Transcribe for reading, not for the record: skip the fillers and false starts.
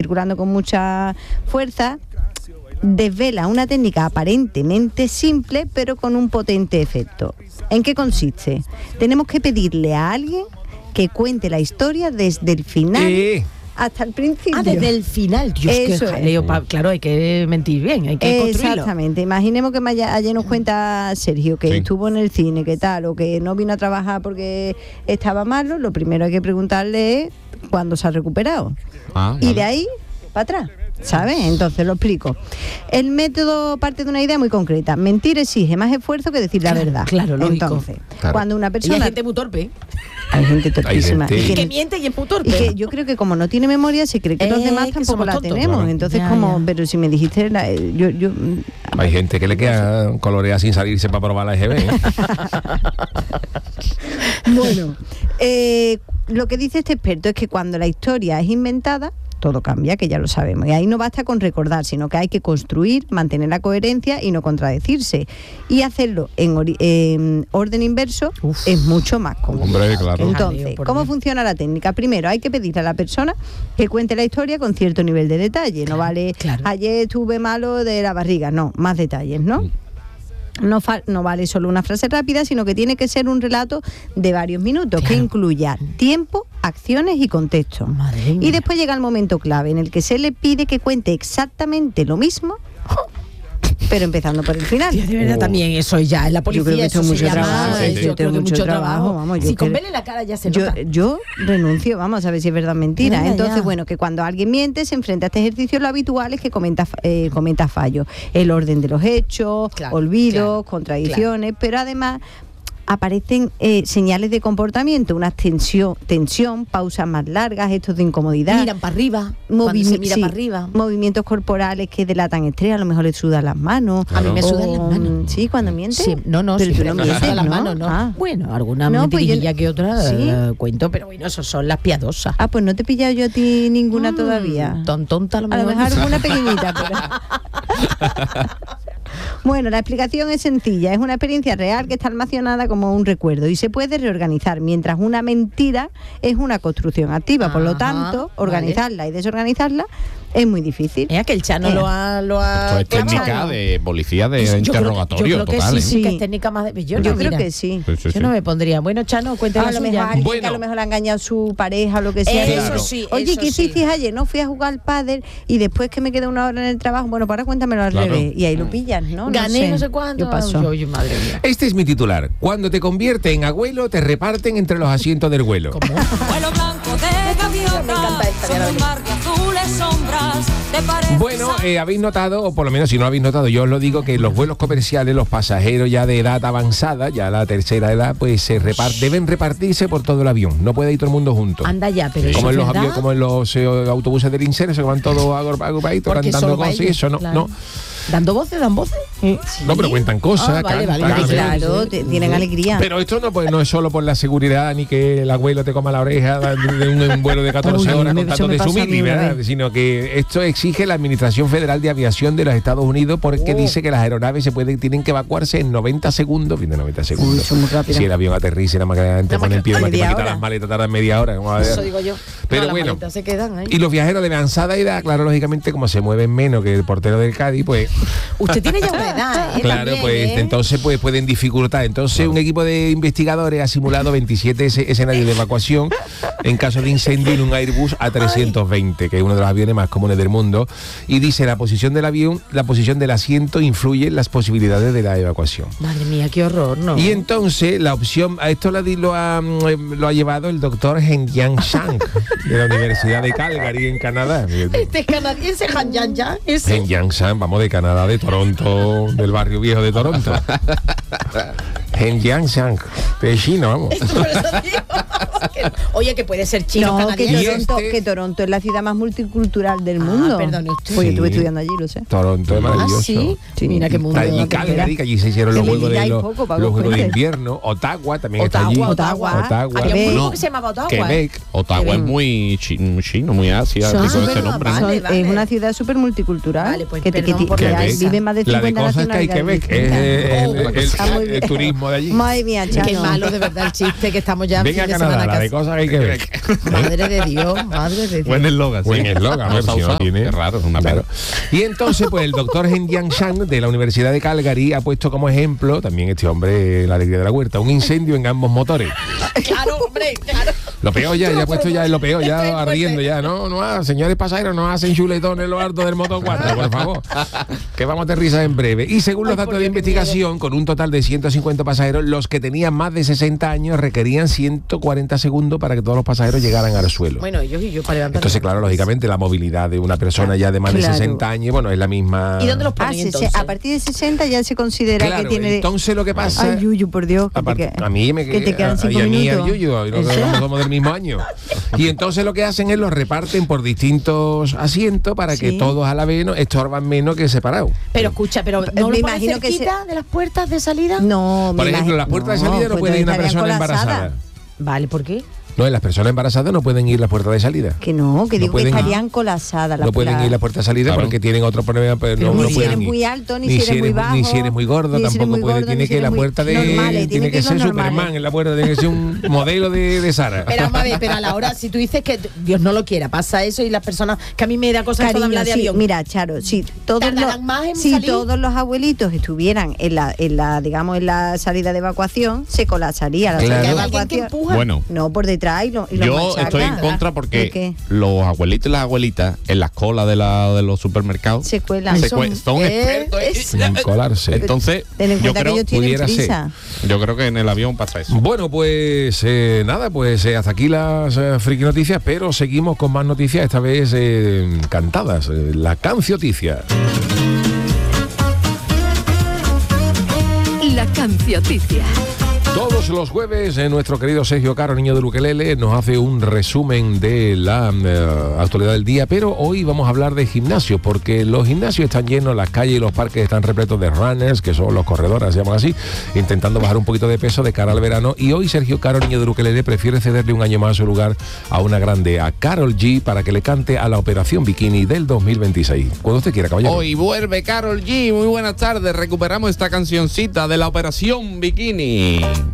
circulando con mucha fuerza, desvela una técnica aparentemente simple, pero con un potente efecto. ¿En qué consiste? Tenemos que pedirle a alguien que cuente la historia desde el final hasta el principio. Desde el final. Dios, eso qué jaleo. Claro, hay que mentir bien, hay que construirlo. Exactamente. Imaginemos que ayer nos cuenta Sergio que estuvo en el cine, que tal, o que no vino a trabajar porque estaba malo. Lo primero hay que preguntarle es cuándo se ha recuperado. Y de ahí para atrás, ¿sabes? Entonces lo explico. El método parte de una idea muy concreta. Mentir exige más esfuerzo que decir la verdad. Claro, lógico. Entonces, cuando una persona... Y hay gente muy torpe. Hay gente torpísima. Y que miente y es muy torpe. Y que yo creo que como no tiene memoria, se cree que los demás tampoco la tenemos. Claro. Entonces, pero si me dijiste... Hay gente que le queda colorear sin salirse para probar la EGB. Bueno, lo que dice este experto es que cuando la historia es inventada, todo cambia, que ya lo sabemos. Y ahí no basta con recordar, sino que hay que construir, mantener la coherencia y no contradecirse. Y hacerlo en orden inverso es mucho más complicado. Hombre, claro. Entonces, ¿cómo funciona la técnica? Primero, hay que pedirle a la persona que cuente la historia con cierto nivel de detalle. No vale, ayer estuve malo de la barriga. No, más detalles, ¿no? No vale solo una frase rápida, sino que tiene que ser un relato de varios minutos, que incluya tiempo, acciones y contexto. Y después llega el momento clave en el que se le pide que cuente exactamente lo mismo, pero empezando por el final. De verdad, también eso ya en la policía. Yo creo que esto es mucho trabajo. Yo creo que mucho trabajo. Vamos, si con verle la cara ya se nota. Yo renuncio, vamos a ver si es verdad o mentira. Entonces, bueno, que cuando alguien miente, se enfrenta a este ejercicio, lo habitual es que comenta fallos. El orden de los hechos, olvidos, contradicciones, pero además aparecen señales de comportamiento, una tensión, pausas más largas, gestos de incomodidad. Miran para arriba, cuando se mira para arriba. Movimientos corporales que delatan estrés, a lo mejor le sudan las manos. A mí me sudan las manos. Sí, cuando mientes. Sí, no, pero tú no mientes, las manos, ¿no? Bueno, alguna mentirilla que otra cuento, pero bueno, eso son las piadosas. Pues no te he pillado yo a ti ninguna todavía. Tonta a lo mejor. A lo mejor alguna pequeñita, pero... Bueno, la explicación es sencilla, es una experiencia real que está almacenada como un recuerdo y se puede reorganizar, mientras una mentira es una construcción activa. Por lo tanto, organizarla y desorganizarla es muy difícil. Es que el Chano lo ha Esto es técnica de policía de interrogatorio. Yo creo que sí, que es técnica más de... Yo creo que sí. Yo no me pondría, bueno, Chano, cuéntame la suya. Que a lo mejor ha engañado a su pareja o lo que sea. Eso sí. Oye, ¿qué hiciste ayer? No, fui a jugar al pádel y después que me quedé una hora en el trabajo, bueno, para cuéntamelo al revés. Y ahí lo pillas, ¿no? Gané no sé cuánto. Yo paso. Oye, madre mía. Este es mi titular. Cuando te convierte en agüelo, te reparten entre los asientos del vuelo. ¿Cómo? Vuelo blanco de gaviota, sobre un mar de azules sombras. Bueno, habéis notado, o por lo menos si no habéis notado, yo os lo digo, que los vuelos comerciales, los pasajeros ya de edad avanzada, ya la tercera edad, pues deben repartirse por todo el avión. No puede ir todo el mundo junto. Anda ya, pero como eso en los aviones, como en los autobuses del INSER, se van todos agrupaditos cantando cosas y eso, no. ¿Dan voces? Sí. No, pero cuentan cosas. Vale. Claro, tienen alegría. Pero esto no es solo por la seguridad, ni que el abuelo te coma la oreja de un vuelo de 14 horas contándote su mili, ¿verdad? Sino que esto exige la Administración Federal de Aviación de los Estados Unidos, porque dice que las aeronaves tienen que evacuarse en 90 segundos. Fin de 90 segundos. Son muy rápidas. Si el avión aterriza, nada más que te ponen pie de matemáticas, las maletas tardan media hora. Eso digo yo. Pero bueno, se quedan ahí. Y los viajeros de avanzada edad, claro, lógicamente, como se mueven menos que el portero del Cádiz, pues... Usted tiene ya una edad, Claro, también, pues entonces pues pueden dificultar. Entonces un equipo de investigadores ha simulado 27 escenarios de evacuación en caso de incendio en un Airbus A320, que es uno de los aviones más comunes del mundo, y dice la posición del avión, la posición del asiento influye en las posibilidades de la evacuación. Madre mía, qué horror, ¿no? Y entonces la opción, a esto lo ha llevado el doctor Hen Yang Shang de la Universidad de Calgary en Canadá. Este es canadiense, Han Yang Yang. Hen Yang Shang, vamos, de Canadá, de Toronto, del barrio viejo de Toronto. Hen Yang Shang, de chino, vamos. Oye, que puede ser chino, que Toronto es la ciudad más multicultural del mundo. Perdone usted. Porque estuve estudiando allí, lo sé. Toronto es maravilloso. Sí, mira qué mundo. Allí Calgary, que allí se hicieron los juegos de invierno. Ottawa también está allí. Ottawa. Había un grupo que se llamaba Ottawa. Quebec. Ottawa es muy chino, muy Asia. Ese nombre, ¿no? Es una ciudad súper multicultural. Vale, pues vive más de 50 nacionalidades. La de cosas que hay Quebec, es el turismo de allí. Madre mía, Chano. Qué malo de verdad el chiste, que estamos ya Venga, fin de Canadá. semana la de cosas que hay que ver. Madre de Dios, madre de Dios. Buen eslogan. Buen eslogan, a ver si no tiene. Qué raro, es una Claro. Y entonces, pues el doctor Hen Jiang-Shang de la Universidad de Calgary ha puesto como ejemplo, también este hombre, la alegría de la huerta, un incendio en ambos motores. Claro, hombre, claro. Lo peor ya ha puesto ya en lo peor, ya ardiendo ya, ¿no? Señores pasajeros, no hacen chuletones en lo alto del Moto 4, por favor. Que vamos de risa en breve. Y según los datos de investigación, con un total de 150 pasajeros, los que tenían más de 60 años requerían 140 segundos para que todos los pasajeros llegaran al suelo. Bueno, ellos y yo para levantar. Entonces, claro, lógicamente la movilidad de una persona ya de más de 60 años, bueno, es la misma. ¿Y dónde los ponen entonces? A partir de 60 ya se considera Claro, que tiene... entonces lo que pasa... Ay, Yuyu, por Dios. A mí me que te quedan 5 y a mí y minutos. al Yuyu, y no somos del mismo año. Y entonces lo que hacen es los reparten por distintos asientos para que todos a la vez no estorban menos que separados. Pero escucha, pero ¿no Me lo imagino imagino que de las puertas de salida? No, Por ejemplo, las puertas de salida no pues puede ir una estarían persona colapsadas. embarazada. Vale, ¿por qué? No, las personas embarazadas no pueden ir las puertas de salida. Que no, que No digo que pueden- estarían colapsadas las No pueden ir las puertas de salida Claro. porque tienen otro problema. Pero Pero no ni si pueden eres ir. muy alto, ni si eres muy bajo, Ni si eres muy gordo, ni si eres tampoco muy puede. gordo, Tiene ni si que eres la muy puerta de. normales, Tiene que ir ser los normales. Superman en la puerta, tiene que ser un modelo de Sara. Pero vamos a ver, pero a la hora, si tú dices que Dios no lo quiera, pasa eso y las personas, que a mí me da cosas Cariño, hablar de sí, avión. mira, Charo, si ¿Tardarán más en si salir? todos los abuelitos estuvieran en la digamos en la salida de evacuación, se colapsaría la Claro. salida de ¿Hay alguien que evacuación. empuja? Bueno, No, por detrás y lo yo machaca. estoy en contra ¿De porque qué? los abuelitos y las abuelitas en las colas de los supermercados Se cuelan. son expertos Sin colarse. Entonces, Ten en yo cuenta que creo, ellos tienen pudiera ser. prisa. yo creo que en el avión pasa eso. Bueno, pues nada, pues hasta aquí las friki noticias, pero seguimos con más noticias, esta vez cantadas. La cancioticia. La cancioticia. Todos los jueves, nuestro querido Sergio Caro, niño de Ukelele, nos hace un resumen de la actualidad del día, pero hoy vamos a hablar de gimnasio, porque los gimnasios están llenos, las calles y los parques están repletos de runners, que son los corredores, se llaman así, intentando bajar un poquito de peso de cara al verano, y hoy Sergio Caro, niño de Ukelele, prefiere cederle un año más su lugar a una grande, a Karol G, para que le cante a la Operación Bikini del 2026. Cuando usted quiera, caballero. Hoy vuelve Karol G, muy buenas tardes, recuperamos esta cancioncita de la Operación Bikini.